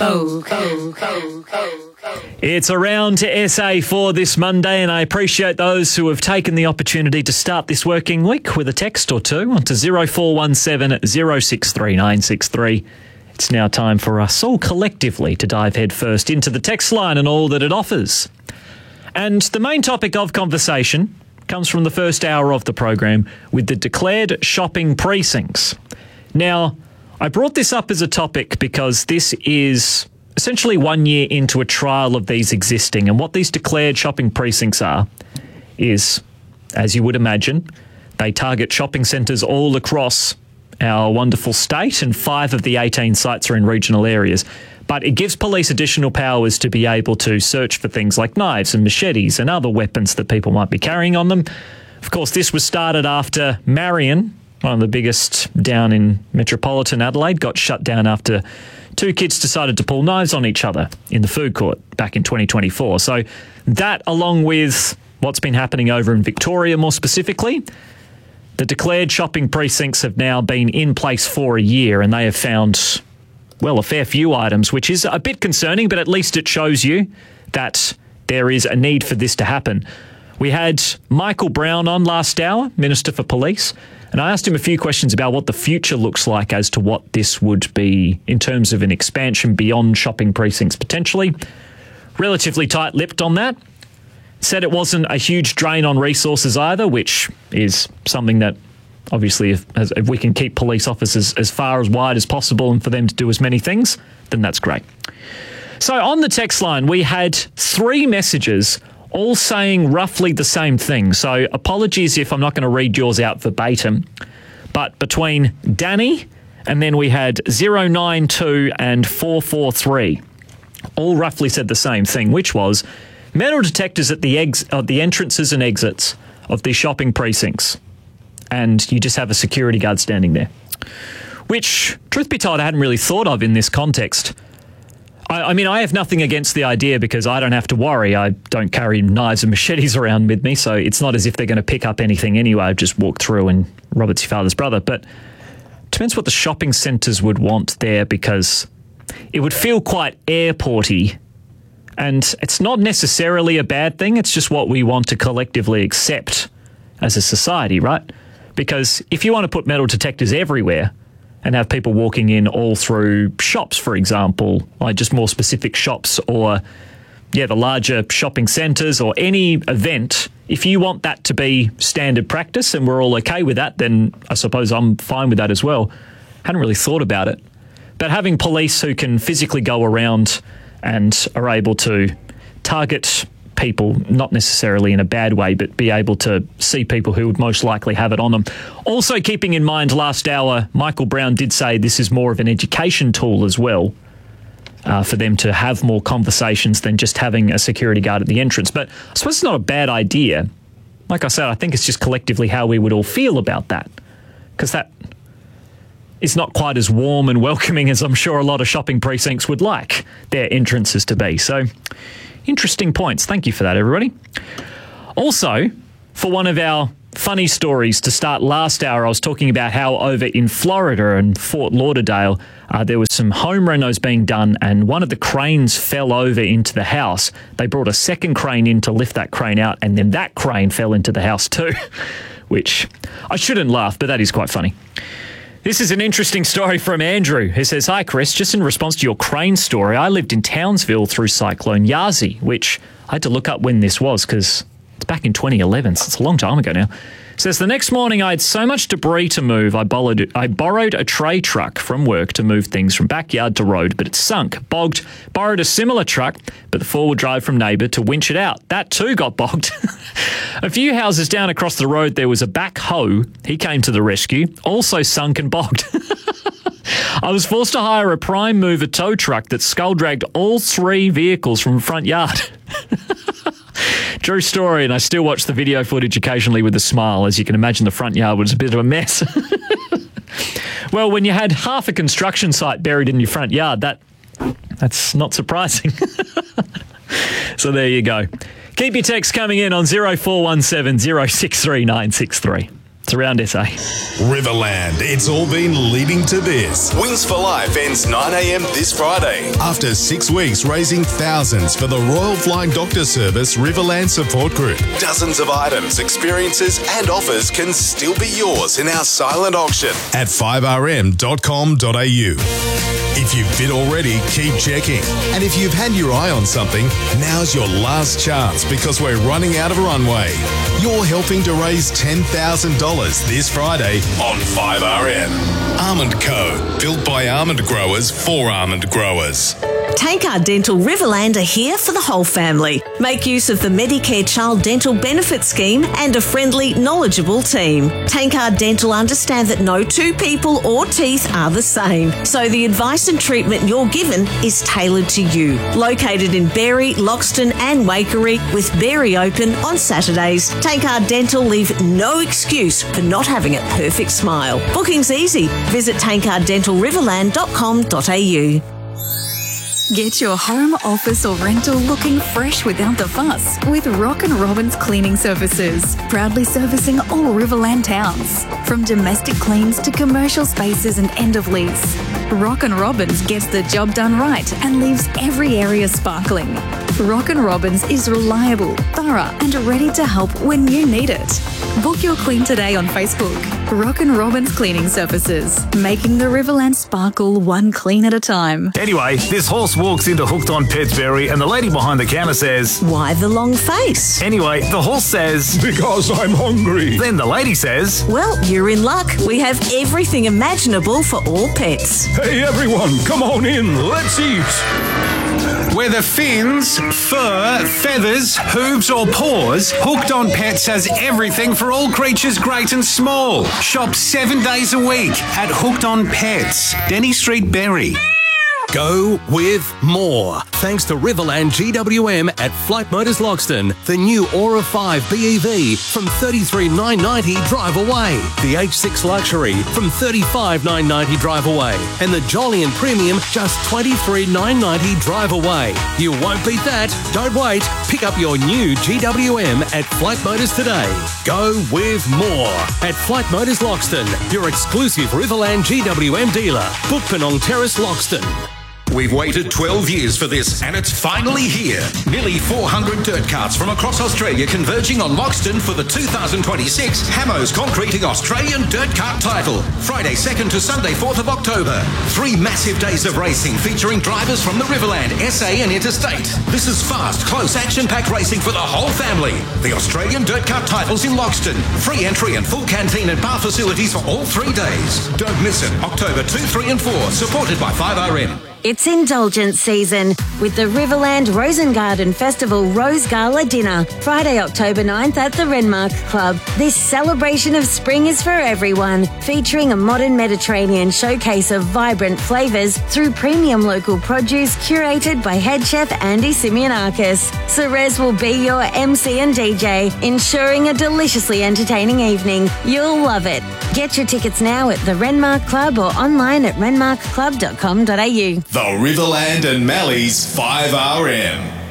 It's around to SA for this Monday, and I appreciate those who have taken the opportunity to start this working week with a text or two onto 0417 063 963. It's now time for us all collectively to dive headfirst into the text line and all that it offers. And the main topic of conversation comes from the first hour of the program with the declared shopping precincts. Now, I brought this up as a topic because this is essentially 1 year into a trial of these existing, and what these declared shopping precincts are is, as you would imagine, they target shopping centres all across our wonderful state, and 5 of the 18 sites are in regional areas. But it gives police additional powers to be able to search for things like knives and machetes and other weapons that people might be carrying on them. Of course, this was started after Marion, one of the biggest down in metropolitan Adelaide, got shut down after 2 kids decided to pull knives on each other in the food court back in 2024. So that, along with what's been happening over in Victoria more specifically, the declared shopping precincts have now been in place for a year, and they have found, well, a fair few items, which is a bit concerning, but at least it shows you that there is a need for this to happen. We had Michael Brown on last hour, Minister for Police, and I asked him a few questions about what the future looks like as to what this would be in terms of an expansion beyond shopping precincts potentially. Relatively tight-lipped on that. Said it wasn't a huge drain on resources either, which is something that obviously if we can keep police officers as far as wide as possible and for them to do as many things, then that's great. So on the text line, we had 3 messages all saying roughly the same thing. So apologies if I'm not going to read yours out verbatim, but between Danny and then we had 092 and 443, all roughly said the same thing, which was metal detectors at the entrances and exits of the shopping precincts, and you just have a security guard standing there, which, truth be told, I hadn't really thought of in this context. I mean, I have nothing against the idea because I don't have to worry. I don't carry knives and machetes around with me, so it's not as if they're going to pick up anything anyway. I've just walked through and Robert's your father's brother. But it depends what the shopping centres would want there, because it would feel quite airporty, and it's not necessarily a bad thing. It's just what we want to collectively accept as a society, right? Because if you want to put metal detectors everywhere and have people walking in all through shops, for example, like just more specific shops, or, the larger shopping centres or any event, if you want that to be standard practice and we're all okay with that, then I suppose I'm fine with that as well. Hadn't really thought about it. But having police who can physically go around and are able to target people, not necessarily in a bad way, but be able to see people who would most likely have it on them. Also, keeping in mind, last hour, Michael Brown did say this is more of an education tool as well, for them to have more conversations than just having a security guard at the entrance. But I suppose it's not a bad idea. Like I said, I think it's just collectively how we would all feel about that, because that is not quite as warm and welcoming as I'm sure a lot of shopping precincts would like their entrances to be. So, interesting points. Thank you for that, everybody. Also, for one of our funny stories to start last hour, I was talking about how over in Florida and Fort Lauderdale, there was some home renos being done, and one of the cranes fell over into the house. They brought a second crane in to lift that crane out, and then that crane fell into the house too, which I shouldn't laugh, but that is quite funny. This is an interesting story from Andrew, who says, "Hi, Chris. Just in response to your crane story, I lived in Townsville through Cyclone Yazi," which I had to look up when this was because it's back in 2011, so it's a long time ago now. Says, "The next morning I had so much debris to move, I borrowed a tray truck from work to move things from backyard to road, but it sunk, bogged, borrowed a similar truck, but the four-wheel drive from neighbour to winch it out. That too got bogged. A few houses down across the road, there was a backhoe. He came to the rescue, also sunk and bogged. I was forced to hire a prime mover tow truck that skull-dragged all 3 vehicles from the front yard." True story, and I still watch the video footage occasionally with a smile. As you can imagine, the front yard was a bit of a mess. Well, when you had half a construction site buried in your front yard, that's not surprising. So there you go. Keep your texts coming in on 0417 063 963. It's around SA. Riverland, it's all been leading to this. Wings for Life ends 9 a.m. this Friday. After 6 weeks raising thousands for the Royal Flying Doctor Service Riverland Support Group. Dozens of items, experiences and offers can still be yours in our silent auction at 5rm.com.au. If you've bid already, keep checking. And if you've had your eye on something, now's your last chance because we're running out of runway. You're helping to raise $10,000 this Friday on 5RM. Almond Co. Built by almond growers for almond growers. Tankard Dental Riverland are here for the whole family. Make use of the Medicare Child Dental Benefit Scheme and a friendly, knowledgeable team. Tankard Dental understand that no two people or teeth are the same, so the advice and treatment you're given is tailored to you. Located in Berry, Loxton and Waikerie, with Berry open on Saturdays, Tankard Dental leave no excuse for not having a perfect smile. Booking's easy. Visit tankarddentalriverland.com.au. Get your home, office or rental looking fresh without the fuss with Rock & Robins Cleaning Services. Proudly servicing all Riverland towns. From domestic cleans to commercial spaces and end of lease. Rock & Robins gets the job done right and leaves every area sparkling. Rock & Robins is reliable, thorough and ready to help when you need it. Book your clean today on Facebook. Rock & Robins Cleaning Services. Making the Riverland sparkle one clean at a time. Anyway, this horse walks into Hooked on Pets Berry and the lady behind the counter says, "Why the long face?" Anyway, the horse says, "Because I'm hungry." Then the lady says, "Well, you're in luck. We have everything imaginable for all pets." Hey everyone, come on in, let's eat. Whether fins, fur, feathers, hooves or paws, Hooked on Pets has everything for all creatures great and small. Shop 7 days a week at Hooked on Pets, Denny Street, Berry. Go with more. Thanks to Riverland GWM at Flight Motors Loxton. The new Aura 5 BEV from $33,990 drive away. The H6 Luxury from $35,990 drive away. And the Jolyon Premium just $23,990 drive away. You won't beat that. Don't wait. Pick up your new GWM at Flight Motors today. Go with more at Flight Motors Loxton, your exclusive Riverland GWM dealer. Book Penong Terrace, Loxton. We've waited 12 years for this, and it's finally here. Nearly 400 dirt carts from across Australia converging on Loxton for the 2026 Hamos Concreting Australian Dirt Cart title. Friday 2nd to Sunday 4th of October. 3 massive days of racing featuring drivers from the Riverland, SA and Interstate. This is fast, close, action-packed racing for the whole family. The Australian Dirt Cart titles in Loxton. Free entry and full canteen and bar facilities for all 3 days. Don't miss it. October 2, 3 and 4. Supported by 5RM. It's indulgence season with the Riverland Rosengarten Festival Rose Gala Dinner, Friday, October 9th at the Renmark Club. This celebration of spring is for everyone, featuring a modern Mediterranean showcase of vibrant flavours through premium local produce curated by head chef Andy Simeonakis. Ceres will be your MC and DJ, ensuring a deliciously entertaining evening. You'll love it. Get your tickets now at the Renmark Club or online at renmarkclub.com.au. The Riverland and Mallee's 5RM.